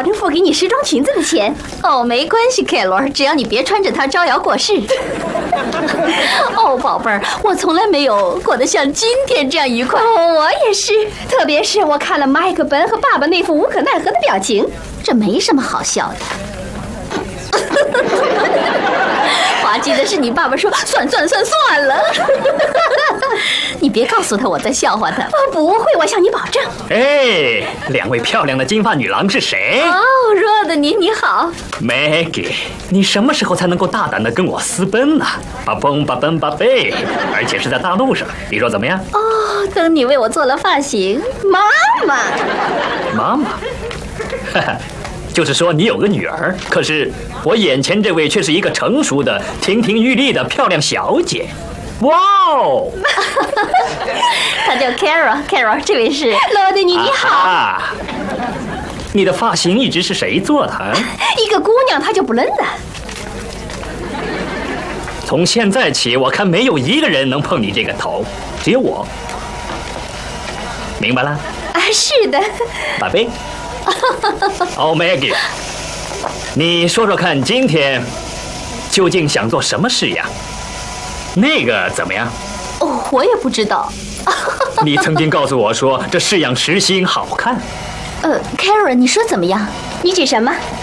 保证付给你时装裙子的钱。 哦，没关系，凯罗，只要你别穿着它招摇过市。哦，宝贝儿，我从来没有过得像今天这样愉快。 哦，我也是，特别是我看了麦克本和爸爸那副无可奈何的表情， 这没什么好笑的。滑稽的是，你爸爸说算了。你别告诉他我在笑话他。 不会，我向你保证。 哎，两位漂亮的金发女郎是谁？ 哦，若的你好 ，Maggie， 你什么时候才能够大胆的跟我私奔呢？巴蹦巴奔巴贝，而且是在大路上，你说怎么样？ 哦，等你为我做了发型， 妈妈，哈哈。就是说你有个女儿，可是我眼前这位却是一个成熟的、亭亭玉立的漂亮小姐。哇哦！ 她叫 Carol， 这位是罗德尼，你好。 你的发型一直是谁做的？ 一个姑娘，她叫布伦达。 从现在起，我看没有一个人能碰你这个头，只有我。明白了？ 啊，是的。 宝贝。哦，Maggie， 你说说看，今天究竟想做什么事呀？那个怎么样？ 哦，我也不知道。 你曾经告诉我说这式样实心好看。 Karen， 你说怎么样？ 你指什么？